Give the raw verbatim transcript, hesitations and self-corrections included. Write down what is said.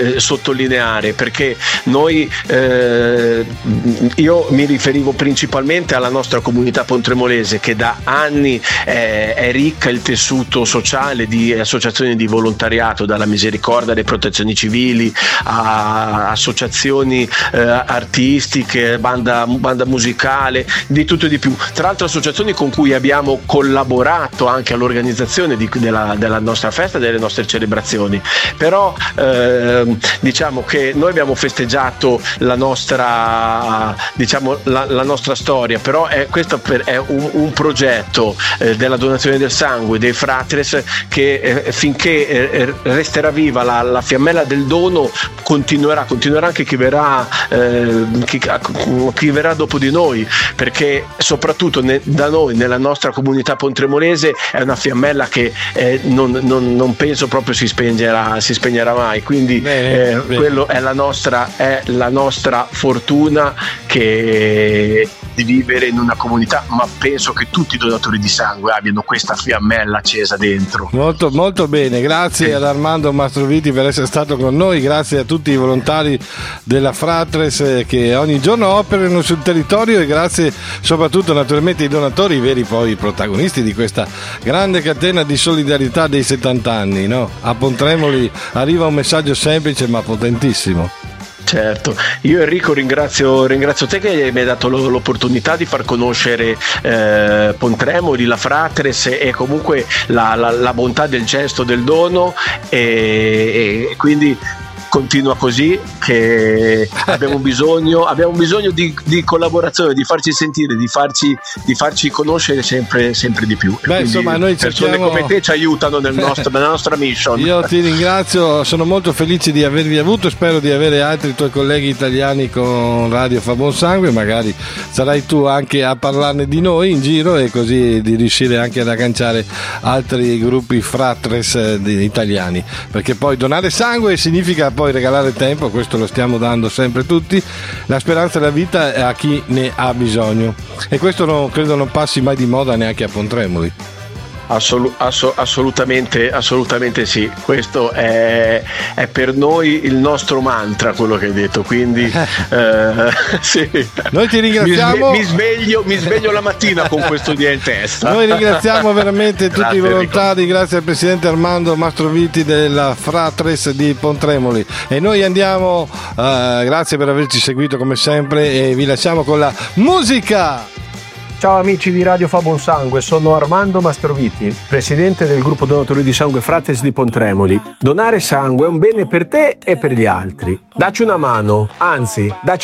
eh, sottolineare, perché noi eh, io mi riferivo principalmente alla nostra comunità pontremolese, che da anni è, è ricca il tessuto sociale di associazioni di volontariato, dalla Misericordia alle protezioni civili a associazioni eh, artistiche, banda, banda musicale, di tutto e di più, tra altre associazioni con cui abbiamo collaborato anche all'organizzazione di, della, della nostra festa, delle nostre celebrazioni. Però eh, diciamo che noi abbiamo festeggiato la nostra diciamo la, la nostra storia, però è, questo per, è un, un progetto eh, della donazione del sangue dei Fratres che eh, finché eh, resterà viva la, la fiammella del dono continuerà continuerà anche chi verrà eh, chi, chi verrà dopo di noi, perché soprattutto ne, da noi nella nostra comunità pontremolese è una fiammella che eh, non, non, non penso proprio si spegnerà si spegnerà mai, quindi bene, eh, bene. Quello è la nostra è la nostra fortuna che di vivere in una comunità, ma penso che tutti i donatori di sangue abbiano questa fiammella accesa dentro. Molto, molto bene, grazie sì. ad Armando Mastroviti per essere stato con noi, grazie a tutti i volontari della Fratres che ogni giorno operano sul territorio, e grazie soprattutto naturalmente ai donatori, i veri poi protagonisti di questa grande catena di solidarietà dei settanta anni, no? A Pontremoli arriva un messaggio semplice ma potentissimo. Certo, io Enrico ringrazio, ringrazio te che mi hai dato l'opportunità di far conoscere eh, Pontremoli, la Fratres e comunque la, la, la bontà del gesto del dono, e, e quindi continua così, che abbiamo bisogno abbiamo bisogno di, di collaborazione, di farci sentire, di farci, di farci conoscere sempre, sempre di più. Beh, insomma, noi persone cerchiamo... come te ci aiutano nel nostro, nella nostra mission. Io ti ringrazio, sono molto felice di avervi avuto, spero di avere altri tuoi colleghi italiani con Radio Fa Buon Sangue, magari sarai tu anche a parlarne di noi in giro, e così di riuscire anche ad agganciare altri gruppi Fratres italiani, perché poi donare sangue significa poi regalare tempo, questo lo stiamo dando sempre tutti, la speranza della vita è a chi ne ha bisogno, e questo non, credo non passi mai di moda neanche a Pontremoli. Assolu- asso- assolutamente, assolutamente sì, questo è, è per noi il nostro mantra, quello che hai detto, quindi eh, sì. Noi ti ringraziamo, mi, sve- mi, sveglio, mi sveglio la mattina con questo dia in testa. Noi ringraziamo veramente tutti grazie, i volontari, Enrico. Grazie al presidente Armando Mastroviti della Fratres di Pontremoli, e noi andiamo, uh, grazie per averci seguito come sempre, e vi lasciamo con la musica. Ciao amici di Radio Fa Buon Sangue, sono Armando Mastroviti, presidente del gruppo donatori di sangue Fratres di Pontremoli. Donare sangue è un bene per te e per gli altri. Dacci una mano, anzi, dacci